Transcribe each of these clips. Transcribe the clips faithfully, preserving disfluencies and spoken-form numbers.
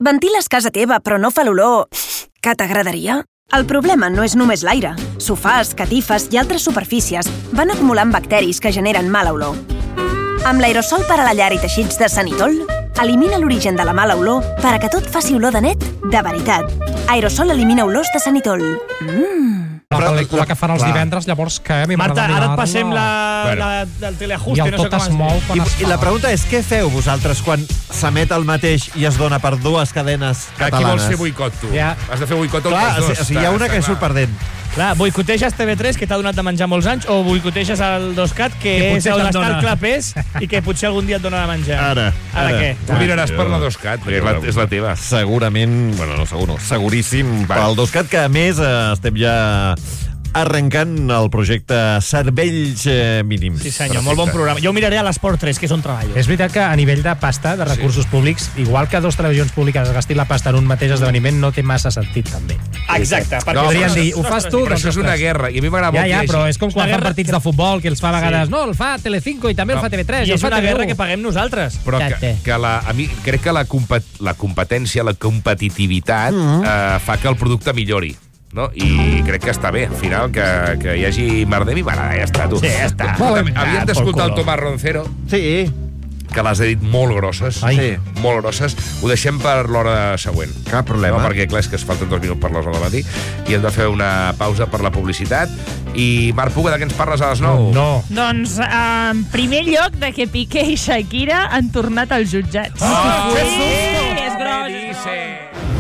Ventiles casa teva, però no fa l'olor que t'agradaria? El problema no és només l'aire. Sofàs, catifes i altres superfícies van acumulant bacteris que generen mala olor. Amb l'aerosol per a la llar i teixits de Sanitol, elimina l'origen de la mala olor per a que tot faci olor de net de veritat. Aerosol elimina olors de Sanitol. Mmm. La pel·lícula que fan els divendres, llavors que a mi Marta, m'agrada ara et passem la, Bueno. la, del teleajuste. I el no sé tot com es es mou diu. quan es I, I la pregunta és, què feu vosaltres quan s'emet el mateix i es dona per dues cadenes Aquí vols catalanes? fer boicot, tu. Ja. Has de fer boicot Clar, als o dos. sigui, hi ha una que surt perdent. Clar, boicoteges T V tres, que t'ha donat de menjar molts anys, o boicoteges el Doscat, que, Que és potser on te'n està dona. el clapés i que potser algun dia et dona de menjar. Ara, Ara, ara. què? Tu miraràs per la Doscat, perquè és la, és la teva. Segurament, bueno, no segur, no, seguríssim, Va. pel Doscat, que a més eh, estem ja arrencant el projecte Cervells eh, Mínims. Sí, senyor, molt bon programa. Jo ho miraré a l'Esport tres, que és on treballo. És veritat que a nivell de pasta, de recursos sí. públics, igual que dos televisions públiques es gastin la pasta en un mateix esdeveniment, no té massa sentit, també. Exacte. Perquè no, podrien dir, ho fas tu, Però doncs això és una ostres. guerra, i a mi m'agrada Ja, molt ja, que hi però hagi- és com quan Una fan guerra partits que- de futbol, que els fa a vegades, Sí. no, el fa Telecinco i també No. el fa T V tres, I el és fa una T V u. guerra que paguem nosaltres. Però que, Exacte. que la, a mi crec que la, compet, la competència, la competitivitat Mm-hmm. eh, fa que el producte millori. No? I crec que està bé, al final, que, que hi hagi merda, a mi m'agrada, ja està, tu. Sí, ja està. Havíem Ah, d'escoltar el por culo. Tomàs Roncero, Sí, que les ha dit molt grosses. Ai. sí. Molt grosses. Ho deixem per l'hora següent. Cap problema. No, perquè, clar, és que es falten dos minuts per les nou del matí i hem de fer una pausa per la publicitat. I, Marc Puga, de què ens parles a les nou? No. Doncs, eh, en primer lloc, de que Piqué i Shakira han tornat als jutjats. Ah, sí, sí, és gros. Me dice.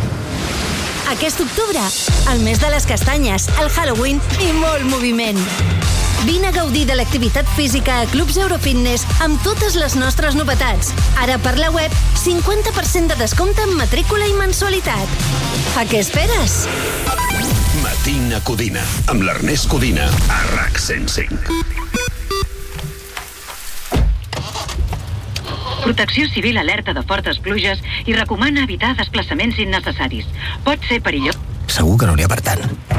Aquest octubre, el mes de les castanyes, el Halloween i molt moviment. Vine a gaudir de l'activitat física a Clubs Eurofitness amb totes les nostres novetats. Ara per la web, cinquanta per cent de descompte en matrícula i mensualitat. A què esperes? Matina Codina, amb l'Ernest Codina, a RAC cent cinc. Protecció Civil alerta de fortes pluges i recomana evitar desplaçaments innecessaris. Pot ser perillós. Segur que no n'hi ha per tant.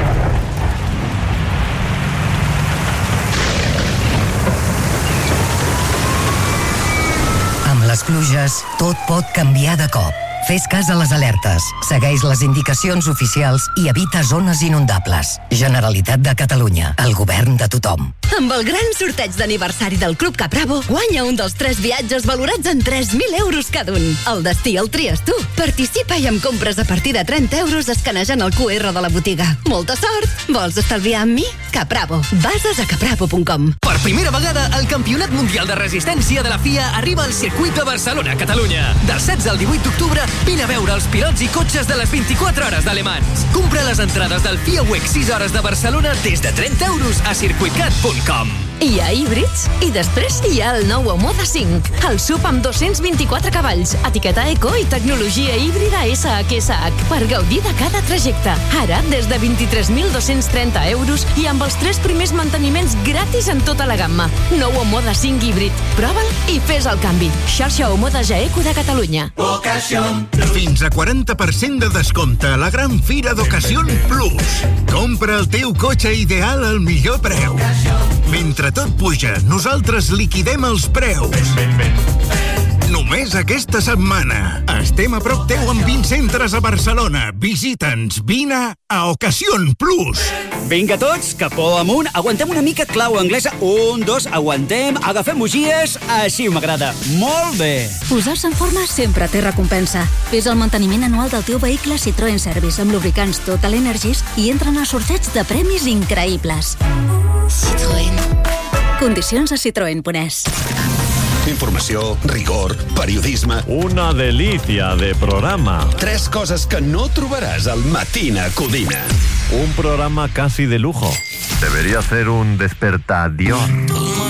Amb les pluges, tot pot canviar de cop. Fes cas a les alertes, segueix les indicacions oficials i evita zones inundables. Generalitat de Catalunya, el govern de tothom. Amb el gran sorteig d'aniversari del Club Capravo, guanya un dels tres viatges valorats en tres mil euros cada un. El destí el tries tu. Participa i amb compres a partir de trenta euros escanejant el Q R de la botiga. Molta sort! Vols estalviar amb mi? Capravo. Bases a capravo punt com. Per primera vegada, el Campionat Mundial de Resistència de la F I A arriba al circuit de Barcelona, Catalunya. Del setze al divuit d'octubre, vine a veure els pilots i cotxes de les vint-i-quatre hores d'Alemans. Compra les entrades del F I A WEC sis hores de Barcelona des de trenta euros a circuitcat punt com. Hi ha híbrids i després hi ha el nou Omoda cinc. El sub amb dos-cents vint-i-quatre cavalls, etiqueta eco i tecnologia híbrida S H S H per gaudir de cada trajecte. Ara, des de vint-i-tres mil dos-cents trenta euros i amb els tres primers manteniments gratis en tota la gamma. Nou Omoda cinc híbrid. Prova'l i fes el canvi. Xarxa Omoda Jaeco de Catalunya. Fins a quaranta per cent de descompte a la gran fira d'Ocasion Plus. Compra el teu cotxe ideal al millor preu. Mentre tot puja, nosaltres liquidem els preus. Només aquesta setmana. Estem a prop teu amb vint centres a Barcelona. Visita'ns, vine a Ocasion Plus. Vinga tots, capó amunt, aguantem una mica clau anglesa. Un, dos, aguantem, agafem bugies, així m'agrada. Molt bé. Posar-se en forma sempre té recompensa. Fes el manteniment anual del teu vehicle Citroën Service amb lubricants Total Energies i entren a sorteig de premis increïbles. Citroën. Condicions a citroen punt es. Informació, rigor, periodisme... Una delicia de programa. Tres coses que no trobaràs al Matina Codina. Un programa casi de lujo. Debería ser un despertador.